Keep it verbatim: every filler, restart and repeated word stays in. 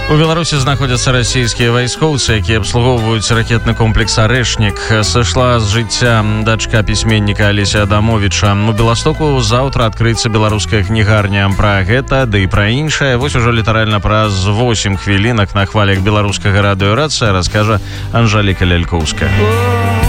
У Беларусі знаходзяцца расійскія вайскоўцы, якія абслугоўваюць ракетны комплекс «Арэшнік». Сышла з жыцця дачка пісьменніка Алеся Адамовіча. У Беластоку заўтра адкрыецца беларуская кнігарня. Пра гэта, ды і пра іншае, вось ужо літаральна праз восем хвілінак на хвалях беларускага радыёрацыя раскажа Анжэліка Лялькоўская.